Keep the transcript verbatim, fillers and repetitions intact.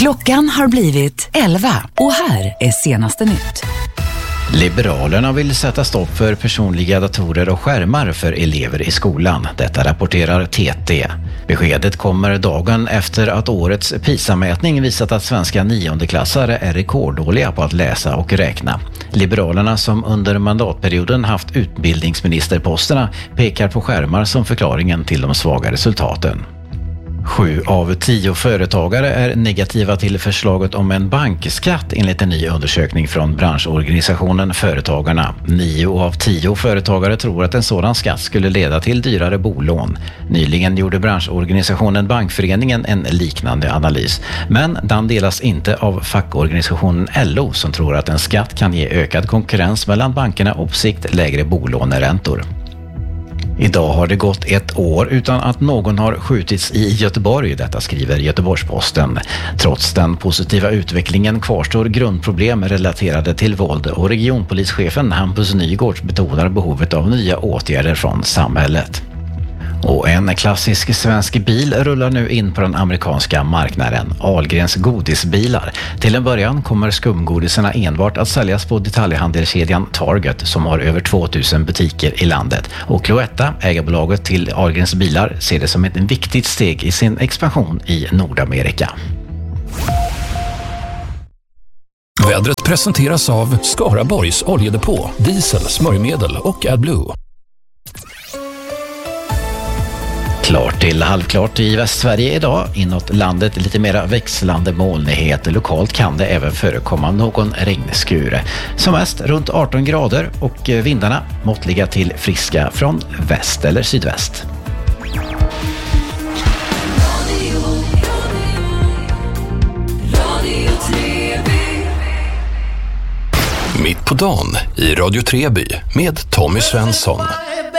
Klockan har blivit elva och här är senaste nytt. Liberalerna vill sätta stopp för personliga datorer och skärmar för elever i skolan. Detta rapporterar T T. Beskedet kommer dagen efter att årets PISA-mätning visat att svenska niondeklassare är rekorddåliga på att läsa och räkna. Liberalerna, som under mandatperioden haft utbildningsministerposterna, pekar på skärmar som förklaringen till de svaga resultaten. Sju av tio företagare är negativa till förslaget om en bankskatt enligt en ny undersökning från branschorganisationen Företagarna. Nio av tio företagare tror att en sådan skatt skulle leda till dyrare bolån. Nyligen gjorde branschorganisationen Bankföreningen en liknande analys. Men den delas inte av fackorganisationen L O, som tror att en skatt kan ge ökad konkurrens mellan bankerna och på sikt lägre bolåneräntor. Idag har det gått ett år utan att någon har skjutits i Göteborg, detta skriver Göteborgs-Posten. Trots den positiva utvecklingen kvarstår grundproblem relaterade till våld och regionpolischefen Hampus Nygård betonar behovet av nya åtgärder från samhället. Och en klassisk svensk bil rullar nu in på den amerikanska marknaden. Ahlgrens godisbilar. Till en början kommer skumgodisarna enbart att säljas på detaljhandelskedjan Target, som har över tvåtusen butiker i landet. Och Cloetta, ägarbolaget till Ahlgrens bilar, ser det som ett viktigt steg i sin expansion i Nordamerika. Vädret presenteras av Skaraborgs oljedepå, diesel, smörjmedel och AdBlue. Klart till halvklart i Västsverige idag. Inåt landet lite mera växlande molnighet. Lokalt kan det även förekomma någon regnskur. Som mest runt arton grader och vindarna måttliga till friska från väst eller sydväst. Mitt på dagen i Radio Treby med Tommy Svensson.